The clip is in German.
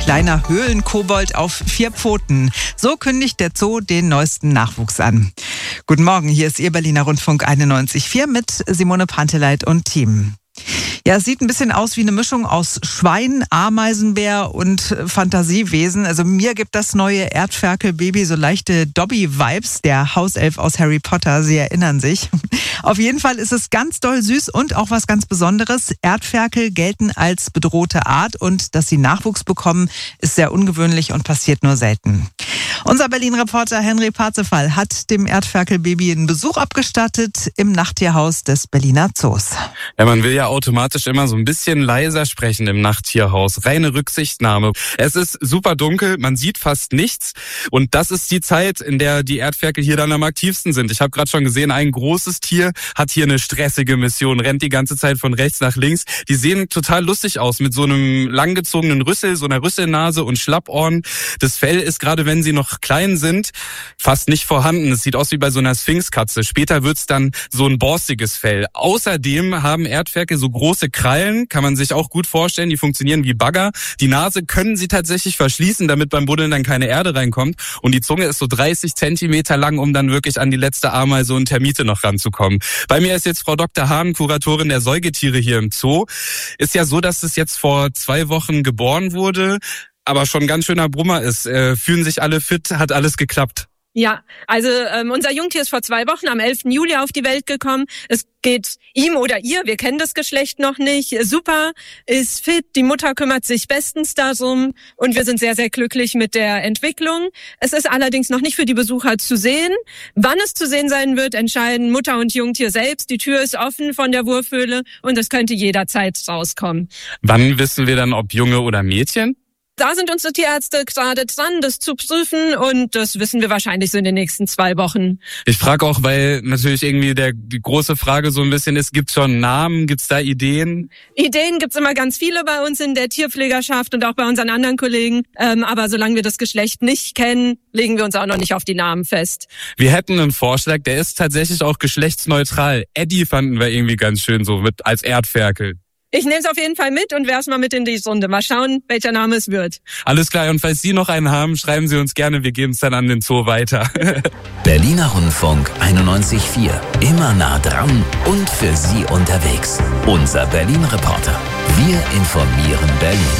kleiner Höhlenkobold auf 4 Pfoten. So kündigt der Zoo den neuesten Nachwuchs an. Guten Morgen, hier ist Ihr Berliner Rundfunk 91.4 mit Simone Panteleit und Team. Ja, es sieht ein bisschen aus wie eine Mischung aus Schwein, Ameisenbär und Fantasiewesen. Also mir gibt das neue Erdferkel-Baby so leichte Dobby-Vibes, der Hauself aus Harry Potter. Sie erinnern sich. Auf jeden Fall ist es ganz doll süß und auch was ganz Besonderes. Erdferkel gelten als bedrohte Art und dass sie Nachwuchs bekommen, ist sehr ungewöhnlich und passiert nur selten. Unser Berlin-Reporter Henry Parzefall hat dem Erdferkel-Baby einen Besuch abgestattet im Nachttierhaus des Berliner Zoos. Ja, man will ja automatisch immer so ein bisschen leiser sprechen im Nachttierhaus. Reine Rücksichtnahme. Es ist super dunkel, man sieht fast nichts. Und das ist die Zeit, in der die Erdferkel hier dann am aktivsten sind. Ich habe gerade schon gesehen, ein großes Tier hat hier eine stressige Mission, rennt die ganze Zeit von rechts nach links. Die sehen total lustig aus mit so einem langgezogenen Rüssel, so einer Rüsselnase und Schlappohren. Das Fell ist, gerade wenn sie noch klein sind, fast nicht vorhanden. Es sieht aus wie bei so einer Sphinxkatze. Später wird's dann so ein borstiges Fell. Außerdem haben Erdferkel so große Krallen, kann man sich auch gut vorstellen. Die funktionieren wie Bagger. Die Nase können sie tatsächlich verschließen, damit beim Buddeln dann keine Erde reinkommt. Und die Zunge ist so 30 Zentimeter lang, um dann wirklich an die letzte Ameise und Termite noch ranzukommen. Bei mir ist jetzt Frau Dr. Hahn, Kuratorin der Säugetiere hier im Zoo. Ist ja so, dass es jetzt vor 2 Wochen geboren wurde, aber schon ein ganz schöner Brummer ist. Fühlen sich alle fit? Hat alles geklappt? Ja, also unser Jungtier ist vor 2 Wochen am 11. Juli auf die Welt gekommen. Es geht ihm oder ihr, wir kennen das Geschlecht noch nicht, super, ist fit, die Mutter kümmert sich bestens darum und wir sind sehr, sehr glücklich mit der Entwicklung. Es ist allerdings noch nicht für die Besucher zu sehen. Wann es zu sehen sein wird, entscheiden Mutter und Jungtier selbst. Die Tür ist offen von der Wurfhöhle und es könnte jederzeit rauskommen. Wann wissen wir dann, ob Junge oder Mädchen? Da sind unsere Tierärzte gerade dran, das zu prüfen und das wissen wir wahrscheinlich so in den nächsten 2 Wochen. Ich frage auch, weil natürlich irgendwie die große Frage so ein bisschen ist, gibt's schon Namen, gibt's da Ideen? Ideen gibt's immer ganz viele bei uns in der Tierpflegerschaft und auch bei unseren anderen Kollegen. Aber solange wir das Geschlecht nicht kennen, legen wir uns auch noch nicht auf die Namen fest. Wir hätten einen Vorschlag, der ist tatsächlich auch geschlechtsneutral. Eddie fanden wir irgendwie ganz schön so mit als Erdferkel. Ich nehme es auf jeden Fall mit und werf's mal mit in die Runde. Mal schauen, welcher Name es wird. Alles klar, und falls Sie noch einen haben, schreiben Sie uns gerne, wir geben es dann an den Zoo weiter. Berliner Rundfunk 91.4. Immer nah dran und für Sie unterwegs. Unser Berlin-Reporter. Wir informieren Berlin.